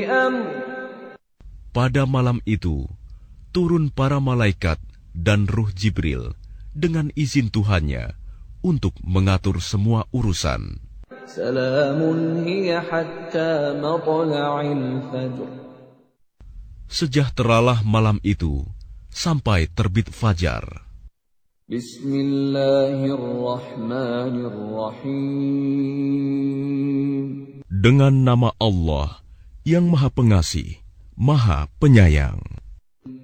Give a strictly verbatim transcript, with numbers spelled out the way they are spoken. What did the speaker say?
Pada malam itu, turun para malaikat dan Ruh Jibril dengan izin Tuhannya untuk mengatur semua urusan. Salamun hiya hatta matla'il fajr. Sejahteralah malam itu sampai terbit fajar. Bismillahirrahmanirrahim. Dengan nama Allah yang Maha Pengasih, Maha Penyayang.